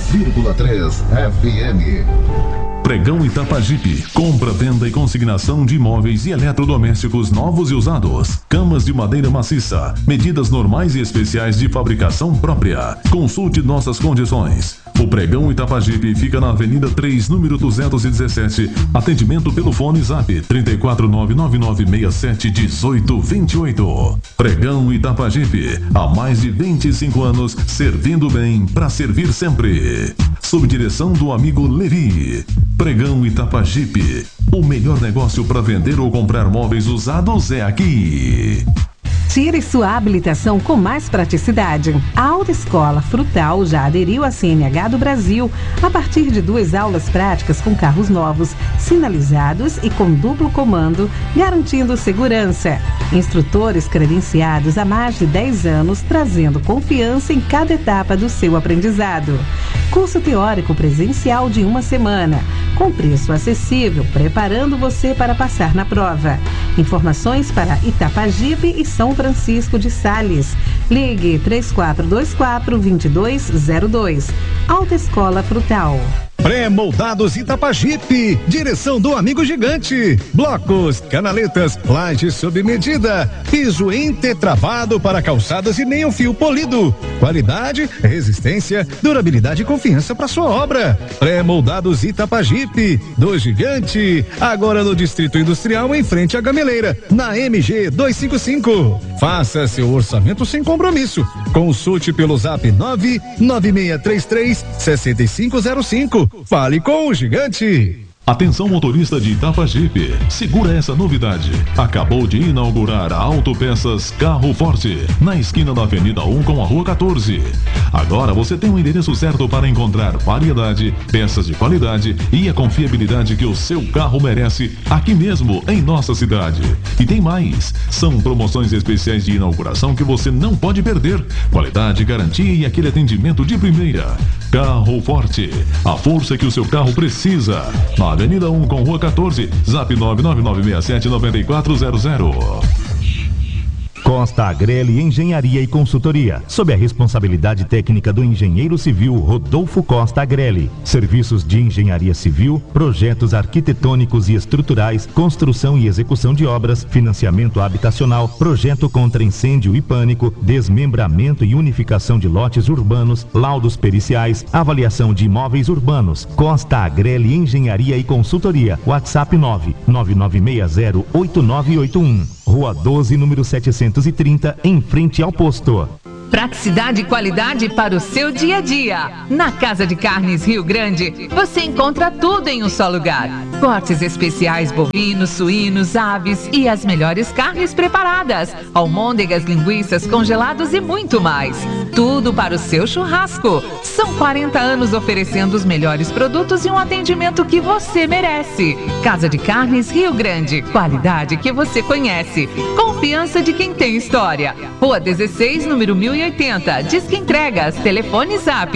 91,3 FM. Pregão Itapajipe. Compra, venda e consignação de imóveis e eletrodomésticos novos e usados. Camas de madeira maciça. Medidas normais e especiais de fabricação própria. Consulte nossas condições. O Pregão Itapajipe fica na Avenida 3, número 217. Atendimento pelo fone Zap 34999671828. Pregão Itapajipe. Há mais de 25 anos, servindo bem para servir sempre. Sob direção do amigo Levi. Pregão Itapajipe. O melhor negócio para vender ou comprar móveis usados é aqui. Tire sua habilitação com mais praticidade. A Autoescola Frutal já aderiu à CNH do Brasil a partir de 2 aulas práticas com carros novos, sinalizados e com duplo comando, garantindo segurança. Instrutores credenciados há mais de 10 anos, trazendo confiança em cada etapa do seu aprendizado. Curso teórico presencial de 1 semana, com preço acessível, preparando você para passar na prova. Informações para Itapajipe e São Francisco de Sales. Ligue 3424-2202. Autoescola Frutal. Pré-moldados Itapajipe, direção do amigo gigante. Blocos, canaletas, lajes sob medida, piso entretravado para calçadas e meio fio polido. Qualidade, resistência, durabilidade e confiança para sua obra. Pré-moldados Itapajipe, do gigante, agora no Distrito Industrial em frente à Gameleira, na MG 255. Faça seu orçamento sem compromisso. Consulte pelo Zap 99633-6505. Fale com o gigante. Atenção, motorista de Itapajipe, segura essa novidade. Acabou de inaugurar a Autopeças Carro Forte, na esquina da Avenida 1 com a Rua 14. Agora você tem o endereço certo para encontrar variedade, peças de qualidade e a confiabilidade que o seu carro merece aqui mesmo em nossa cidade. E tem mais, são promoções especiais de inauguração que você não pode perder. Qualidade, garantia e aquele atendimento de primeira. Carro Forte, a força que o seu carro precisa. Na Avenida 1 com Rua 14, Zap 99967-9400. Costa Agrelli Engenharia e Consultoria, sob a responsabilidade técnica do engenheiro civil Rodolfo Costa Agrelli. Serviços de engenharia civil, projetos arquitetônicos e estruturais, construção e execução de obras, financiamento habitacional, projeto contra incêndio e pânico, desmembramento e unificação de lotes urbanos, laudos periciais, avaliação de imóveis urbanos. Costa Agrelli Engenharia e Consultoria. WhatsApp 999608981. Rua 12, número 730, em frente ao posto. Praticidade e qualidade para o seu dia a dia. Na Casa de Carnes Rio Grande, você encontra tudo em um só lugar. Cortes especiais bovinos, suínos, aves e as melhores carnes preparadas. Almôndegas, linguiças, congelados e muito mais. Tudo para o seu churrasco. São 40 anos oferecendo os melhores produtos e um atendimento que você merece. Casa de Carnes Rio Grande. Qualidade que você conhece. Confiança de quem tem história. Rua 16, número 1080. Disque Entregas. Telefone Zap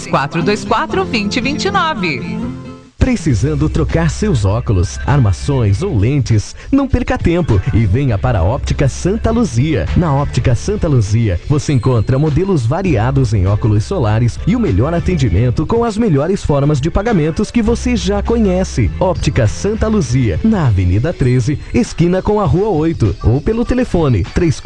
3424-2029. Precisando trocar seus óculos, armações ou lentes? Não perca tempo e venha para a Óptica Santa Luzia. Na Óptica Santa Luzia, você encontra modelos variados em óculos solares e o melhor atendimento com as melhores formas de pagamentos que você já conhece. Óptica Santa Luzia, na Avenida 13, esquina com a Rua 8, ou pelo telefone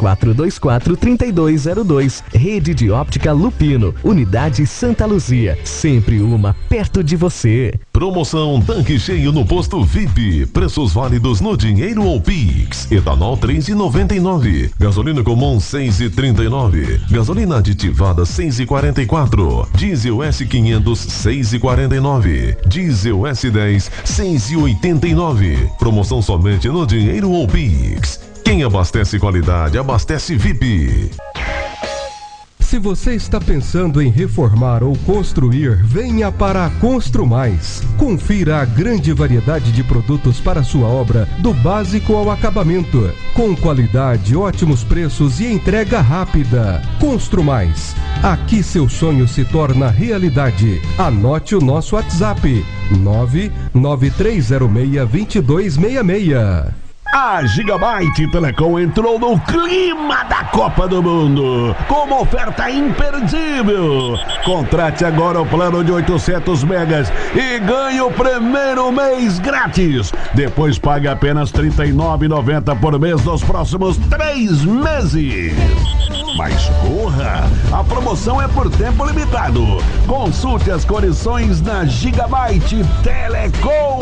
3424-3202. Rede de Óptica Lupino, Unidade Santa Luzia, sempre uma perto de você. Promoção tanque cheio no posto VIP. Preços válidos no dinheiro ou Pix. Etanol 3,99. Gasolina comum 6,39. Gasolina aditivada 6,44. Diesel S500 6,49. Diesel S10 6,89. Promoção somente no dinheiro ou Pix. Quem abastece qualidade, abastece VIP. Se você está pensando em reformar ou construir, venha para a Construmais. Confira a grande variedade de produtos para sua obra, do básico ao acabamento. Com qualidade, ótimos preços e entrega rápida. Construmais. Aqui seu sonho se torna realidade. Anote o nosso WhatsApp: 99306-2266. A Gigabyte Telecom entrou no clima da Copa do Mundo com uma oferta imperdível. Contrate agora o plano de 800 megas e ganhe o primeiro mês grátis. Depois pague apenas R$ 39,90 por mês nos próximos 3 meses. Mas corra, a promoção é por tempo limitado. Consulte as condições na Gigabyte Telecom.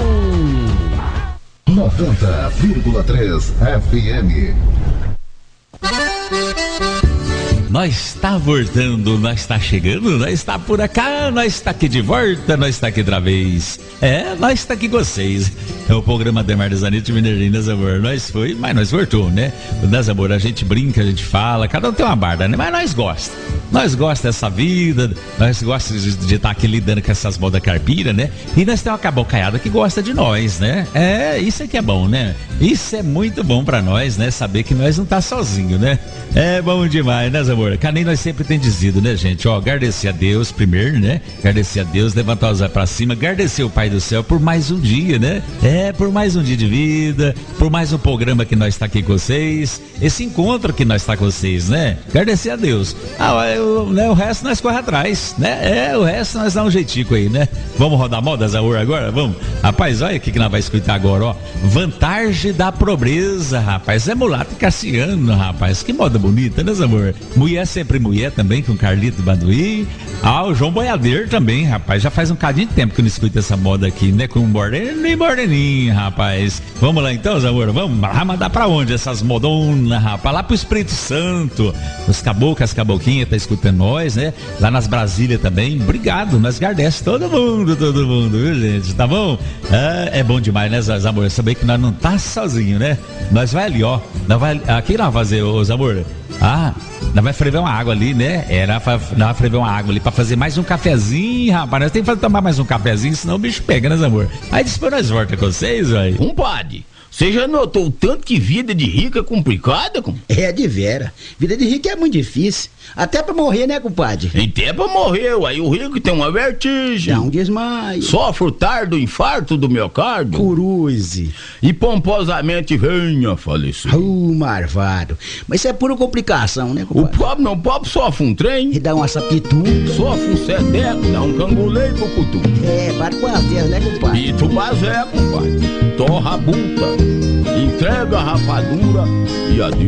90,3 FM. Nós está voltando, nós está chegando, nós está por acá, nós está aqui de volta, nós está aqui outra vez. Nós está aqui com vocês. É o programa Demar dos Anitta e Mineirinho, né, Zamor? Nós foi, mas nós voltou, né? Né, Zamor? A gente brinca, a gente fala, cada um tem uma barda, né? Mas nós gosta. Nós gosta dessa vida, nós gosta de estar aqui lidando com essas modas carpira, né? E nós temos uma cabocaiada que gosta de nós, né? Isso é que é bom, né? Isso é muito bom pra nós, né? Saber que nós não tá sozinho, né? É bom demais, né, Zamor? Que nem nós sempre tem dizido, né, gente? Ó, agradecer a Deus primeiro, né? Agradecer a Deus, levantar os olhos pra cima, agradecer o Pai do Céu por mais um dia, né? Por mais um dia de vida, por mais um programa que nós tá aqui com vocês, esse encontro que nós tá com vocês, né? Agradecer a Deus. O resto nós corre atrás, né? O resto nós dá um jeitico aí, né? Vamos rodar moda, Zamor, agora? Vamos? Rapaz, olha o que nós vamos escutar agora, ó. Vantagem da pobreza, rapaz. É Mulato e Cassiano, rapaz. Que moda bonita, né, Zamor? Mulher sempre mulher também, com Carlito Baduí. O João Boiadeiro também, rapaz. Já faz um cadinho de tempo que eu não escuto essa moda aqui, né? Com Moreno e Moreninho, rapaz. Vamos lá então, Zamor? Vamos mandar pra onde essas modonas, rapaz? Lá pro Espírito Santo. Os caboclos, as caboquinhas tá escutando nós, né? Lá nas Brasília também. Obrigado, nós agradecemos todo mundo, viu, gente? Tá bom? É bom demais, né, Zamor? Saber que nós não tá sozinho, né? Nós vai ali, ó. Aqui nós vai fazer, ô Zamor. Nós vai ferver uma água ali, né? Nós vai ferver uma água ali pra fazer mais um cafezinho, rapaz. Nós temos que tomar mais um cafezinho, senão o bicho pega, né, Zamor? Aí depois nós volta com vocês, velho. Compadre, você já notou o tanto que vida de rico é complicada, com? É de vera. Vida de rico é muito difícil. Até pra morrer, né, compadre? Até pra morrer, aí o rico tem uma vertigem. Dá um desmaio. Sofre o tardo infarto do miocárdio. Cruze. E pomposamente venha falecer. Marvado. Mas isso é pura complicação, né, compadre? O pobre sofre um trem. E dá uma sapituca. Sofre um sedeco, dá um canguleiro pro cutu. Bate com as vezes, né, compadre? E tubazé, compadre. Torra a buta. Entrega a rapadura e adeus.